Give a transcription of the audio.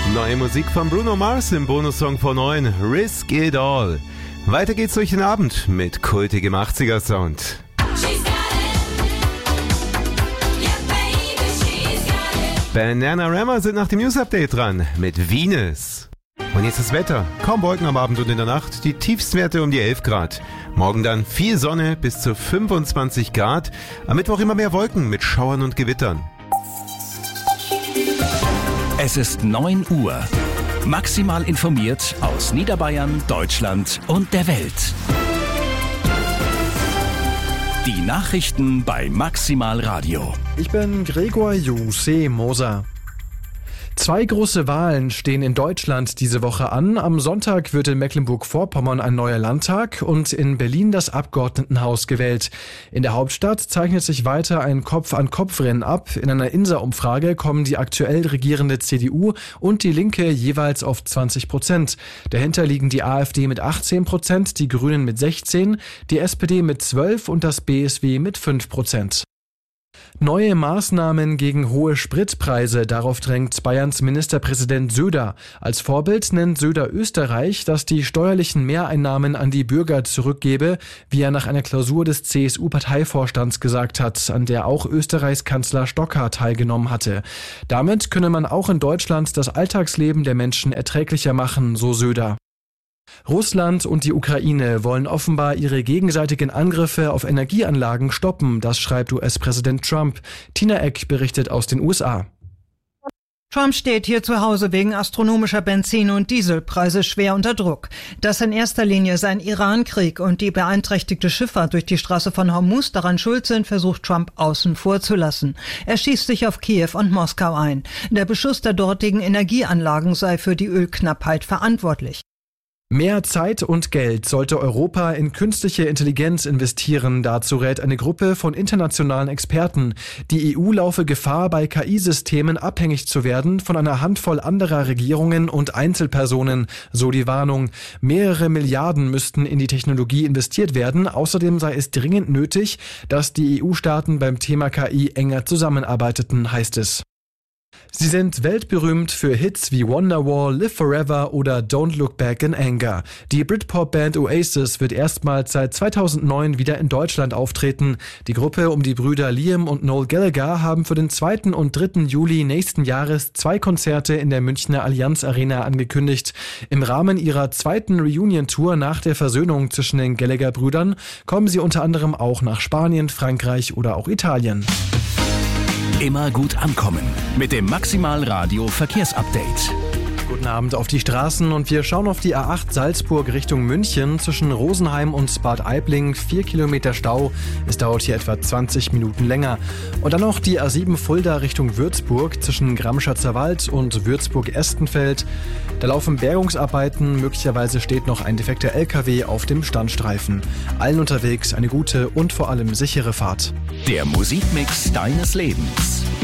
Neue Musik von Bruno Mars im Bonussong von 9, Risk It All. Weiter geht's durch den Abend mit kultigem 80er-Sound. Bananarama sind nach dem News-Update dran mit Venus. Und jetzt das Wetter. Kaum Wolken am Abend und in der Nacht, die Tiefstwerte um die 11 Grad. Morgen dann viel Sonne bis zu 25 Grad. Am Mittwoch immer mehr Wolken mit Schauern und Gewittern. Es ist 9 Uhr. Maximal informiert aus Niederbayern, Deutschland und der Welt. Die Nachrichten bei Maximal Radio. Ich bin Gregor Juse Moser. 2 große Wahlen stehen in Deutschland diese Woche an. Am Sonntag wird in Mecklenburg-Vorpommern ein neuer Landtag und in Berlin das Abgeordnetenhaus gewählt. In der Hauptstadt zeichnet sich weiter ein Kopf-an-Kopf-Rennen ab. In einer INSA-Umfrage kommen die aktuell regierende CDU und die Linke jeweils auf 20%. Dahinter liegen die AfD mit 18%, die Grünen mit 16%, die SPD mit 12% und das BSW mit 5%. Neue Maßnahmen gegen hohe Spritpreise, darauf drängt Bayerns Ministerpräsident Söder. Als Vorbild nennt Söder Österreich, das die steuerlichen Mehreinnahmen an die Bürger zurückgebe, wie er nach einer Klausur des CSU-Parteivorstands gesagt hat, an der auch Österreichs Kanzler Stocker teilgenommen hatte. Damit könne man auch in Deutschland das Alltagsleben der Menschen erträglicher machen, so Söder. Russland und die Ukraine wollen offenbar ihre gegenseitigen Angriffe auf Energieanlagen stoppen, das schreibt US-Präsident Trump. Tina Eck berichtet aus den USA. Trump steht hier zu Hause wegen astronomischer Benzin- und Dieselpreise schwer unter Druck. Dass in erster Linie sein Iran-Krieg und die beeinträchtigte Schifffahrt durch die Straße von Hormuz daran schuld sind, versucht Trump außen vor zu lassen. Er schießt sich auf Kiew und Moskau ein. Der Beschuss der dortigen Energieanlagen sei für die Ölknappheit verantwortlich. Mehr Zeit und Geld sollte Europa in künstliche Intelligenz investieren, dazu rät eine Gruppe von internationalen Experten. Die EU laufe Gefahr, bei KI-Systemen abhängig zu werden von einer Handvoll anderer Regierungen und Einzelpersonen, so die Warnung. Mehrere Milliarden müssten in die Technologie investiert werden. Außerdem sei es dringend nötig, dass die EU-Staaten beim Thema KI enger zusammenarbeiteten, heißt es. Sie sind weltberühmt für Hits wie Wonderwall, Live Forever oder Don't Look Back in Anger. Die Britpop-Band Oasis wird erstmals seit 2009 wieder in Deutschland auftreten. Die Gruppe um die Brüder Liam und Noel Gallagher haben für den 2. und 3. Juli nächsten Jahres 2 Konzerte in der Münchner Allianz Arena angekündigt. Im Rahmen ihrer 2. Reunion-Tour nach der Versöhnung zwischen den Gallagher-Brüdern kommen sie unter anderem auch nach Spanien, Frankreich oder auch Italien. Immer gut ankommen mit dem Maximal Radio Verkehrsupdate. Guten Abend auf die Straßen und wir schauen auf die A8 Salzburg Richtung München. Zwischen Rosenheim und Bad Aibling 4 Kilometer Stau. Es dauert hier etwa 20 Minuten länger. Und dann noch die A7 Fulda Richtung Würzburg zwischen Gramschatzer Wald und Würzburg-Estenfeld. Da laufen Bergungsarbeiten, möglicherweise steht noch ein defekter LKW auf dem Standstreifen. Allen unterwegs eine gute und vor allem sichere Fahrt. Der Musikmix deines Lebens.